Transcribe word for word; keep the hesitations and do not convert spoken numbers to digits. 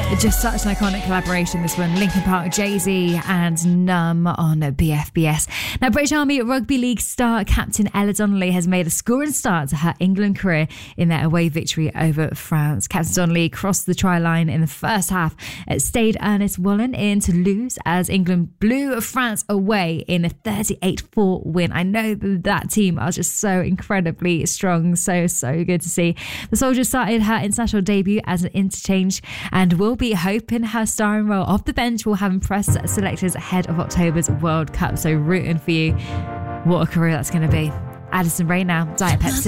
Just such an iconic collaboration, this one. Linkin Park, Jay-Z and Numb on B F B S. Now, British Army Rugby League star captain Ella Donnelly has made a scoring start to her England career in their away victory over France. Captain Donnelly crossed the try line in the first half. It stayed Ernest Wallen in to lose as England blew France away in a thirty-eight four win. I know that, that team are just so incredibly strong. So, so good to see. The soldier started her international debut as an interchange and will be hoping her starring role off the bench will have impressed selectors ahead of October's World Cup. So rooting for you. What a career that's going to be. Addison Rae now, Diet Pepsi.